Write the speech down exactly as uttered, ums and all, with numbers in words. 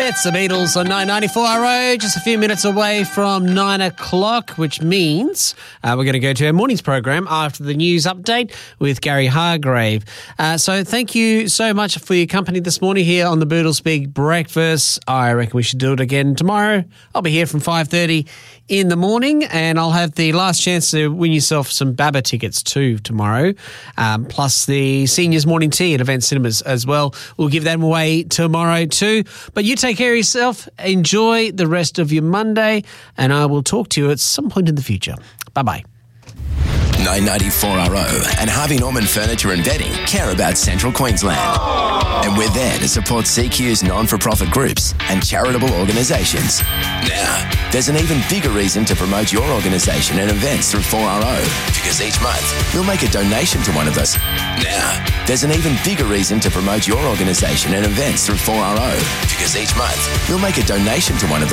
It's the Beatles on nine ninety-four R O, just a few minutes away from nine o'clock, which means uh, we're going to go to our morning's program after the news update with Gary Hargrave. Uh, so thank you so much for your company this morning here on the Boodles Big Breakfast. I reckon we should do it again tomorrow. I'll be here from five thirty in the morning, and I'll have the last chance to win yourself some BABA tickets too tomorrow, um, plus the Seniors Morning Tea at Event Cinemas as well. We'll give them away tomorrow too. But you take care of yourself. Enjoy the rest of your Monday, and I will talk to you at some point in the future. Bye-bye. nine ninety-four R O and Harvey Norman Furniture and Bedding care about Central Queensland. And we're there to support C Q's non-for-profit groups and charitable organisations. Now, there's an even bigger reason to promote your organisation and events through four R O, because each month we'll make a donation to one of those. Now, there's an even bigger reason to promote your organisation and events through four R O, because each month we'll make a donation to one of those.